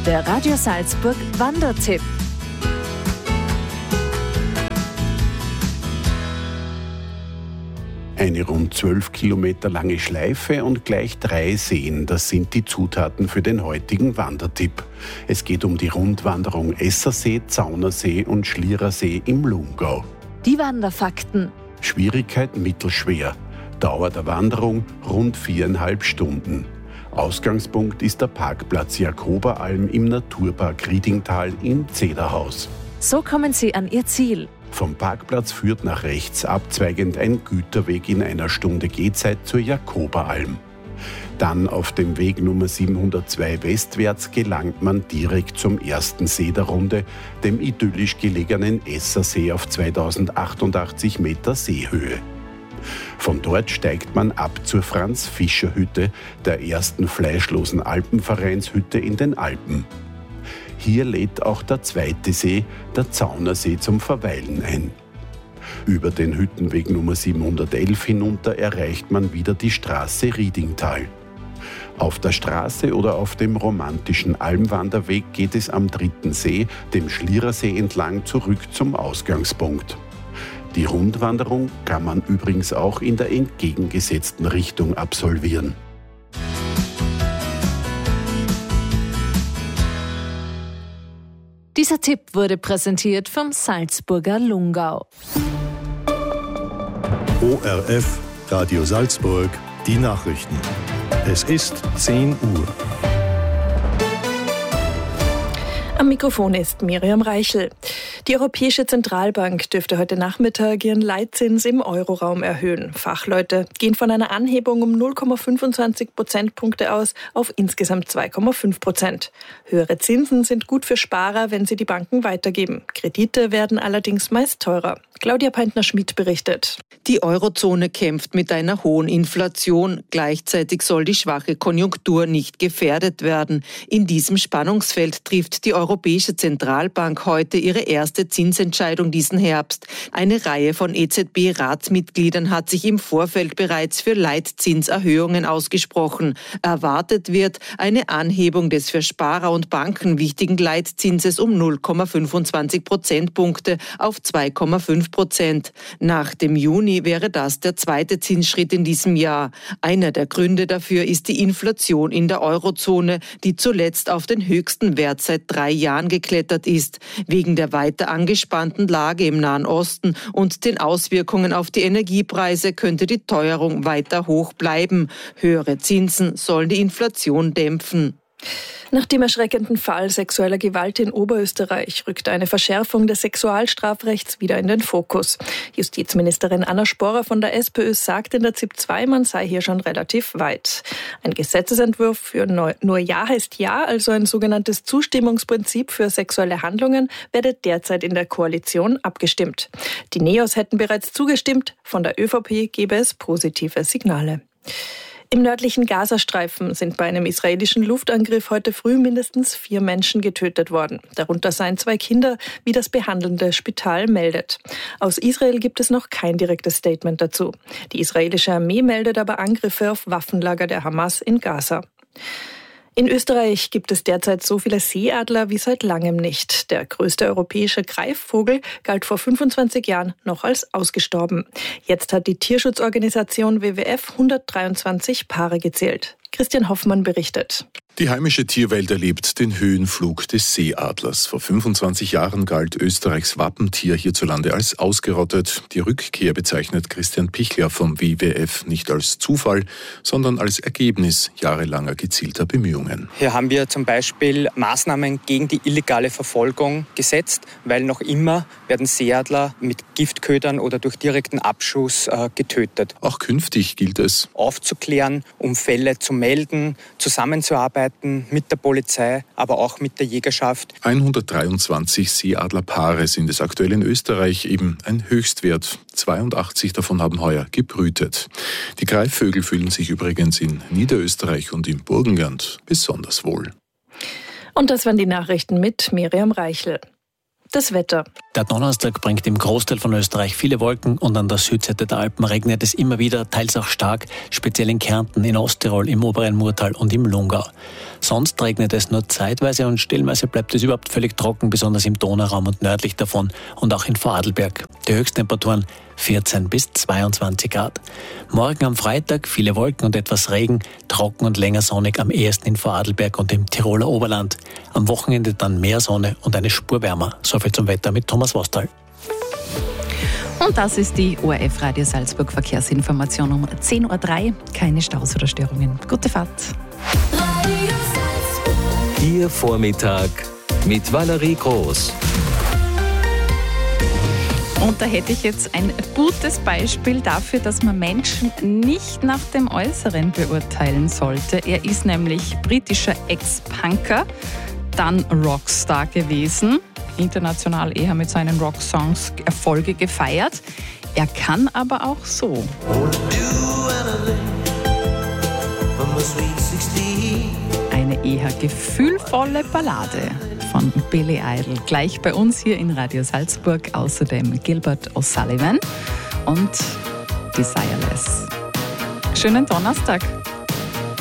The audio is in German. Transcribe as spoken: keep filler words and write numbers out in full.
Der Radio Salzburg Wandertipp. Eine rund zwölf Kilometer lange Schleife und gleich drei Seen, das sind die Zutaten für den heutigen Wandertipp. Es geht um die Rundwanderung Essersee, Zaunersee und Schlierersee im Lungau. Die Wanderfakten. Schwierigkeit mittelschwer. Dauer der Wanderung rund viereinhalb Stunden. Ausgangspunkt ist der Parkplatz Jakoberalm im Naturpark Riedingtal in Zederhaus. So kommen Sie an Ihr Ziel. Vom Parkplatz führt nach rechts abzweigend ein Güterweg in einer Stunde Gehzeit zur Jakoberalm. Dann auf dem Weg Nummer siebenhundertzwei westwärts gelangt man direkt zum ersten See der Runde, dem idyllisch gelegenen Essersee auf zweitausendachtundachtzig Meter Seehöhe. Von dort steigt man ab zur Franz-Fischer-Hütte, der ersten fleischlosen Alpenvereinshütte in den Alpen. Hier lädt auch der zweite See, der Zaunersee, zum Verweilen ein. Über den Hüttenweg Nummer siebenhundertelf hinunter erreicht man wieder die Straße Riedingtal. Auf der Straße oder auf dem romantischen Almwanderweg geht es am dritten See, dem Schlierersee entlang, zurück zum Ausgangspunkt. Die Rundwanderung kann man übrigens auch in der entgegengesetzten Richtung absolvieren. Dieser Tipp wurde präsentiert vom Salzburger Lungau. O R F, Radio Salzburg, die Nachrichten. Es ist zehn Uhr. Am Mikrofon ist Miriam Reichel. Die Europäische Zentralbank dürfte heute Nachmittag ihren Leitzins im Euroraum erhöhen. Fachleute gehen von einer Anhebung um null Komma fünfundzwanzig Prozentpunkte aus auf insgesamt zwei Komma fünf Prozent. Höhere Zinsen sind gut für Sparer, wenn sie die Banken weitergeben. Kredite werden allerdings meist teurer. Claudia Peintner-Schmidt berichtet. Die Eurozone kämpft mit einer hohen Inflation. Gleichzeitig soll die schwache Konjunktur nicht gefährdet werden. In diesem Spannungsfeld trifft die Europäische Zentralbank heute ihre erste Zinsentscheidung diesen Herbst. Eine Reihe von E Z B-Ratsmitgliedern hat sich im Vorfeld bereits für Leitzinserhöhungen ausgesprochen. Erwartet wird eine Anhebung des für Sparer und Banken wichtigen Leitzinses um null Komma fünfundzwanzig Prozentpunkte auf zwei Komma fünf Prozent. Nach dem Juni wäre das der zweite Zinsschritt in diesem Jahr. Einer der Gründe dafür ist die Inflation in der Eurozone, die zuletzt auf den höchsten Wert seit drei Jahren geklettert ist. Wegen der weiter angespannten Lage im Nahen Osten und den Auswirkungen auf die Energiepreise könnte die Teuerung weiter hoch bleiben. Höhere Zinsen sollen die Inflation dämpfen. Nach dem erschreckenden Fall sexueller Gewalt in Oberösterreich rückt eine Verschärfung des Sexualstrafrechts wieder in den Fokus. Justizministerin Anna Sporer von der SPÖ sagt in der Z I P zwei, man sei hier schon relativ weit. Ein Gesetzesentwurf für nur Ja heißt Ja, also ein sogenanntes Zustimmungsprinzip für sexuelle Handlungen, werde derzeit in der Koalition abgestimmt. Die Neos hätten bereits zugestimmt, von der ÖVP gebe es positive Signale. Im nördlichen Gazastreifen sind bei einem israelischen Luftangriff heute früh mindestens vier Menschen getötet worden. Darunter seien zwei Kinder, wie das behandelnde Spital meldet. Aus Israel gibt es noch kein direktes Statement dazu. Die israelische Armee meldet aber Angriffe auf Waffenlager der Hamas in Gaza. In Österreich gibt es derzeit so viele Seeadler wie seit langem nicht. Der größte europäische Greifvogel galt vor fünfundzwanzig Jahren noch als ausgestorben. Jetzt hat die Tierschutzorganisation W W F hundertdreiundzwanzig Paare gezählt. Christian Hoffmann berichtet. Die heimische Tierwelt erlebt den Höhenflug des Seeadlers. Vor fünfundzwanzig Jahren galt Österreichs Wappentier hierzulande als ausgerottet. Die Rückkehr bezeichnet Christian Pichler vom W W F nicht als Zufall, sondern als Ergebnis jahrelanger gezielter Bemühungen. Hier haben wir zum Beispiel Maßnahmen gegen die illegale Verfolgung gesetzt, weil noch immer werden Seeadler mit Giftködern oder durch direkten Abschuss äh, getötet. Auch künftig gilt es, aufzuklären, um Fälle zu melden, zusammenzuarbeiten mit der Polizei, aber auch mit der Jägerschaft. hundertdreiundzwanzig Seeadlerpaare sind es aktuell in Österreich, eben ein Höchstwert. zweiundachtzig davon haben heuer gebrütet. Die Greifvögel fühlen sich übrigens in Niederösterreich und im Burgenland besonders wohl. Und das waren die Nachrichten mit Miriam Reichel. Das Wetter. Der Donnerstag bringt im Großteil von Österreich viele Wolken und an der Südseite der Alpen regnet es immer wieder, teils auch stark, speziell in Kärnten, in Osttirol, im oberen Murtal und im Lungau. Sonst regnet es nur zeitweise und stellenweise bleibt es überhaupt völlig trocken, besonders im Donauraum und nördlich davon und auch in Vorarlberg. Die Höchsttemperaturen vierzehn bis zweiundzwanzig Grad. Morgen am Freitag viele Wolken und etwas Regen, trocken und länger sonnig am ehesten in Vorarlberg und im Tiroler Oberland. Am Wochenende dann mehr Sonne und eine Spur wärmer. Soviel zum Wetter mit Thomas Wostal. Und das ist die O R F Radio Salzburg Verkehrsinformation um zehn Uhr drei. Keine Staus oder Störungen. Gute Fahrt. Ihr Vormittag mit Valerie Groß. Und da hätte ich jetzt ein gutes Beispiel dafür, dass man Menschen nicht nach dem Äußeren beurteilen sollte. Er ist nämlich britischer Ex-Punker, dann Rockstar gewesen, international eher mit seinen Rocksongs Erfolge gefeiert. Er kann aber auch so. Eine eher gefühlvolle Ballade von Billy Idol. Gleich bei uns hier in Radio Salzburg. Außerdem Gilbert O'Sullivan und Desireless. Schönen Donnerstag.